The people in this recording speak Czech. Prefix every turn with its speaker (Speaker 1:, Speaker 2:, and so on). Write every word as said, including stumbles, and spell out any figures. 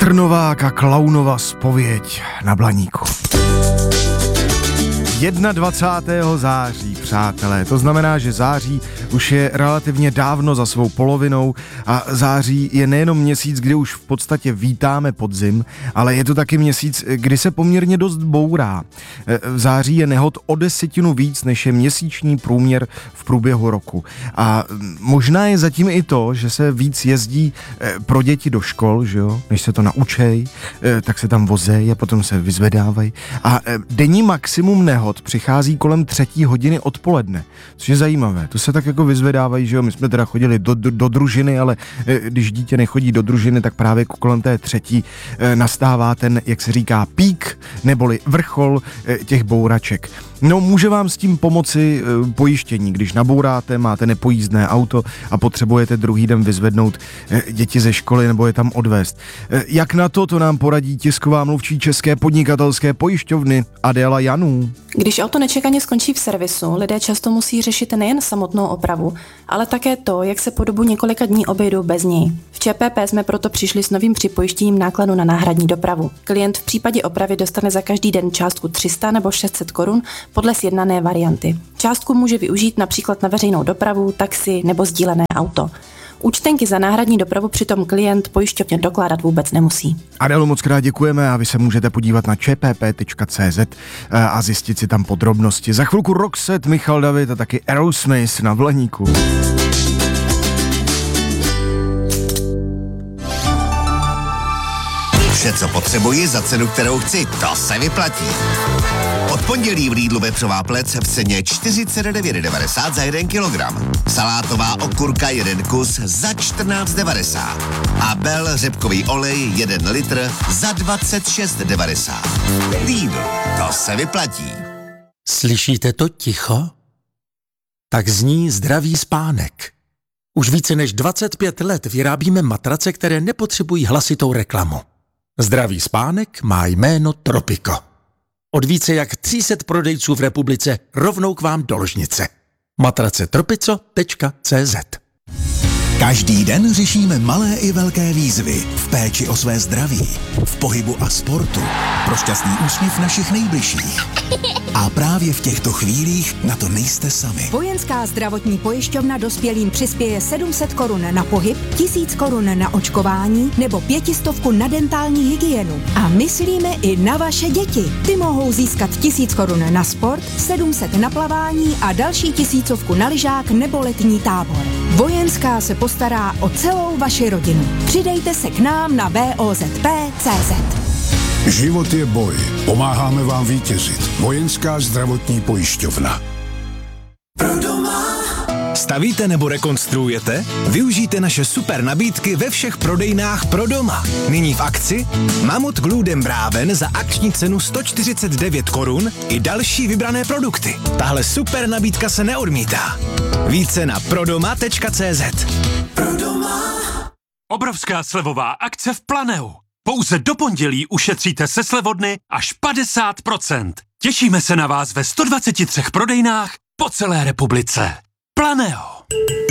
Speaker 1: Trnovák a Klaunova zpověď na Blaníku. dvacátého prvního září, přátelé, to znamená, že září už je relativně dávno za svou polovinou a září je nejenom měsíc, kdy už v podstatě vítáme podzim, ale je to taky měsíc, kdy se poměrně dost bourá. V září je nehod o desetinu víc, než je měsíční průměr v průběhu roku. A možná je zatím i to, že se víc jezdí pro děti do škol, že jo, než se to naučej, tak se tam vozejí a potom se vyzvedávají. A denní maximum nehod přichází kolem třetí hodiny odpoledne, což je zajímavé. To se tak jako vyzvedávají, že jo, my jsme teda chodili do, do, do družiny, ale e, když dítě nechodí do družiny, tak právě kolem té třetí e, nastává ten, jak se říká, pík, neboli vrchol e, těch bouraček. No, může vám s tím pomoci e, pojištění, když nabouráte, máte nepojízdné auto a potřebujete druhý den vyzvednout e, děti ze školy nebo je tam odvést. E, jak na to, to nám poradí tisková mluvčí České podnikatelské pojišťovny Adéla Janů.
Speaker 2: Když auto nečekaně skončí v servisu, lidé často musí řešit nejen samotnou opravu, ale také to, jak se po dobu několika dní obejdou bez něj. V ČPP jsme proto přišli s novým připojištěním nákladu na náhradní dopravu. Klient v případě opravy dostane za každý den částku tři sta nebo šest set korun podle sjednané varianty. Částku může využít například na veřejnou dopravu, taxi nebo sdílené auto. Účtenky za náhradní dopravu přitom klient pojišťovně dokládat vůbec nemusí.
Speaker 1: Adélo, moc krát děkujeme a vy se můžete podívat na č p p tečka c z a zjistit si tam podrobnosti. Za chvilku Roxette, Michal David a taky Aerosmith na Blaníku.
Speaker 3: Vše, co potřebuji za cenu, kterou chci, to se vyplatí. Od pondělí v Lidlu vepřová plec v ceně čtyřicet devět devadesát za jeden kilogram. Salátová okurka jeden kus za čtrnáct devadesát. A Bell řepkový olej jeden litr za dvacet šest devadesát. Lidl, to se vyplatí.
Speaker 4: Slyšíte to ticho? Tak zní zdravý spánek. Už více než dvacet pět let vyrábíme matrace, které nepotřebují hlasitou reklamu. Zdravý spánek má jméno Tropico. Od více jak tři sta prodejců v republice rovnou k vám do ložnice. matrace tropico tečka c z.
Speaker 5: Každý den řešíme malé i velké výzvy v péči o své zdraví, v pohybu a sportu, pro šťastný úsměv našich nejbližších. A právě v těchto chvílích na to nejste sami.
Speaker 6: Vojenská zdravotní pojišťovna dospělým přispěje sedm set korun na pohyb, tisíc korun na očkování nebo pětistovku na dentální hygienu. A myslíme i na vaše děti. Ty mohou získat tisíc korun na sport, sedm set na plavání a další tisícovku na lyžák nebo letní tábor. Vojenská se postará o celou vaši rodinu. Přidejte se k nám na v o z p tečka c z.
Speaker 7: Život je boj. Pomáháme vám vítězit. Vojenská zdravotní pojišťovna.
Speaker 8: Stavíte nebo rekonstruujete? Využijte naše super nabídky ve všech prodejnách pro doma. Nyní v akci Mamut Gluten Braven za akční cenu sto čtyřicet devět korun i další vybrané produkty. Tahle super nabídka se neodmítá. Více na prodoma tečka c z.
Speaker 9: Obrovská slevová akce v Planeu. Pouze do pondělí ušetříte se slevodny až padesát procent. Těšíme se na vás ve sto dvaceti třech prodejnách po celé republice. Planeo.